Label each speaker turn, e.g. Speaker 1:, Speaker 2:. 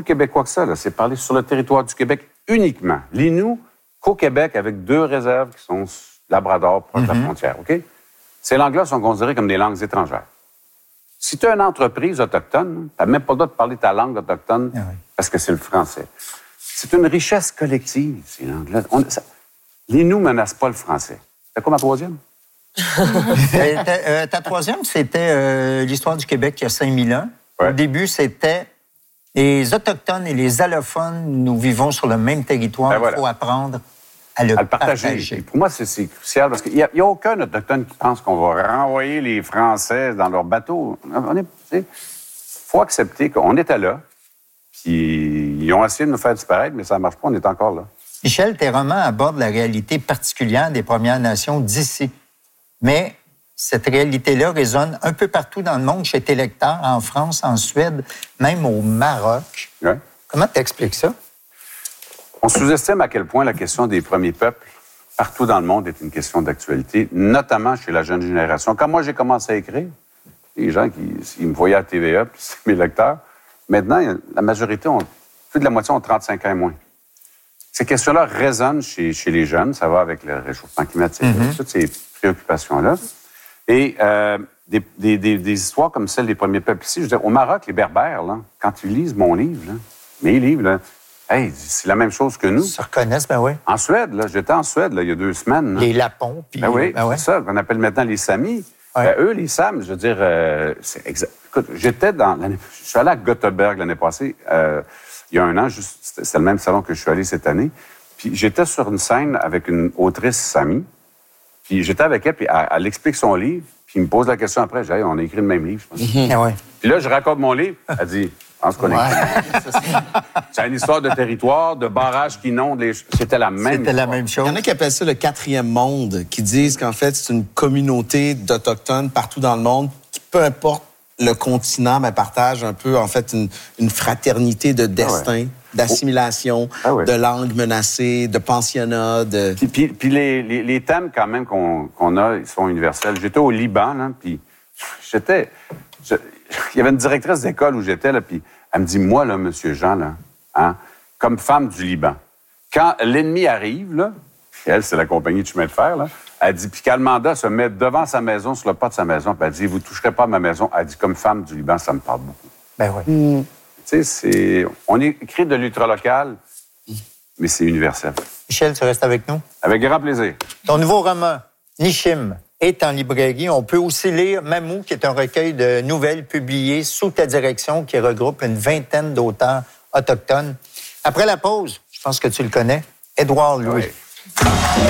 Speaker 1: plus québécois que ça. Là. C'est parlé sur le territoire du Québec uniquement. L'Innu qu'au Québec avec 2 réserves qui sont Labrador, proche de la frontière. OK? Ces langues-là sont considérées comme des langues étrangères. Si tu as une entreprise autochtone, tu n'as même pas le droit de parler ta langue autochtone parce que c'est le français. C'est une richesse collective, ces langues-là. L'Innu ne menace pas le français. C'est quoi ma troisième?
Speaker 2: Ta troisième, c'était l'histoire du Québec il y a 5000 ans.
Speaker 1: Ouais.
Speaker 2: Au début, c'était les Autochtones et les allophones, nous vivons sur le même territoire. Il faut apprendre à le partager.
Speaker 1: Et pour moi, c'est crucial parce qu'il n'y a aucun Autochtone qui pense qu'on va renvoyer les Français dans leur bateau. Il faut accepter qu'on était là, puis ils ont essayé de nous faire disparaître, mais ça ne marche pas, on est encore là.
Speaker 2: Michel, tes romans abordent la réalité particulière des Premières Nations d'ici. Mais cette réalité-là résonne un peu partout dans le monde, chez tes lecteurs, en France, en Suède, même au Maroc.
Speaker 1: Ouais.
Speaker 2: Comment t'expliques ça?
Speaker 1: On sous-estime à quel point la question des premiers peuples partout dans le monde est une question d'actualité, notamment chez la jeune génération. Quand moi, j'ai commencé à écrire, les gens qui me voyaient à TVA, puis c'est mes lecteurs, maintenant, la majorité, plus de la moitié ont 35 ans et moins. Ces questions-là résonnent chez les jeunes. Ça va avec le réchauffement climatique, toutes ces préoccupations-là. Et des histoires comme celle des premiers peuples ici, je veux dire, au Maroc, les Berbères, là, quand ils lisent mon livre, là, mes livres, là, hey, c'est la même chose que nous.
Speaker 2: Ils se reconnaissent, ben oui.
Speaker 1: En Suède, là, j'étais en Suède là, il y a 2 semaines. Là.
Speaker 2: Les Lapons. Puis,
Speaker 1: ben oui, c'est ça qu'on appelle maintenant les Samis.
Speaker 2: Ouais.
Speaker 1: Eux, les Sams, je veux dire, c'est exact. Écoute, je suis allé à Göteborg l'année passée, il y a 1 an, c'était le même salon que je suis allé cette année. Puis j'étais sur une scène avec une autrice Sami. Puis j'étais avec elle, puis elle explique son livre, puis il me pose la question après. Je dis, hey, on a écrit le même livre, je pense. Puis là, je raconte mon livre. Elle dit, je pense qu'on a écrit. C'est une histoire de territoire, de barrages qui inondent les... C'était la même
Speaker 2: chose.
Speaker 3: Il y en a qui appellent ça le 4e monde, qui disent qu'en fait, c'est une communauté d'Autochtones partout dans le monde qui, peu importe le continent, mais partage un peu, en fait, une fraternité de destin, d'assimilation, de langue menacée, de pensionnat, de...
Speaker 1: Puis les thèmes, quand même, qu'on a, ils sont universels. J'étais au Liban, là, puis il y avait une directrice d'école où j'étais, là, puis elle me dit, moi, là, monsieur Jean, là, hein, comme femme du Liban, quand l'ennemi arrive, là, elle, c'est la compagnie de chemin de fer, là, elle dit, puis quand le mandat se met devant sa maison, sur le pas de sa maison, puis elle dit, vous ne toucherez pas à ma maison. Elle dit, comme femme du Liban, ça me parle beaucoup.
Speaker 2: Ben oui.
Speaker 1: Tu sais, on écrit de l'ultralocal, mais c'est universel.
Speaker 2: Michel, tu restes avec nous?
Speaker 1: Avec grand plaisir.
Speaker 2: Ton nouveau roman, Nishim, est en librairie. On peut aussi lire Mamou, qui est un recueil de nouvelles publiées sous ta direction qui regroupe une 20aine d'auteurs autochtones. Après la pause, je pense que tu le connais, Édouard Louis. Oui.